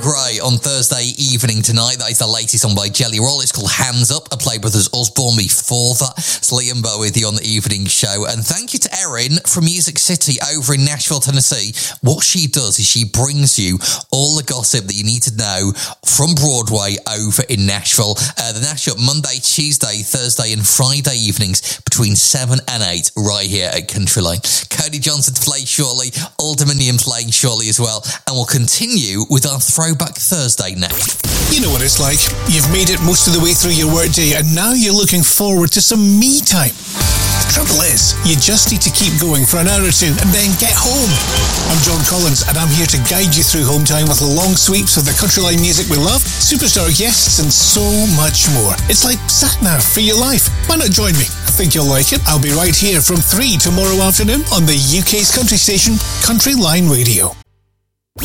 Right, on Thursday evening tonight, that is the latest song by Jelly Roll. It's called Hands Up. I played Brothers Osborne before that. It's Liam Bow with you on the evening show. And thank you to Erin from Music City over in Nashville, Tennessee. What she does is she brings you all the gossip that you need to know from Broadway over in Nashville. The Nash Up Monday, Tuesday, Thursday and Friday evenings between 7 and 8 right here at Country Line. Cody Johnson to play shortly, Old Dominion playing shortly as well. And we'll continue with our Throwback Thursday next. You know what it's like. You've made it most of the way through your workday and now you're looking forward to some me time. The trouble is, you just need to keep going for an hour or two and then get home. I'm John Collins and I'm here to guide you through home time with long sweeps of the country line music we love, superstar guests and so much more. It's like sat-nav for your life. Why not join me? I think you'll like it. I'll be right here from 3 tomorrow afternoon on the UK's country station, Country Line Radio.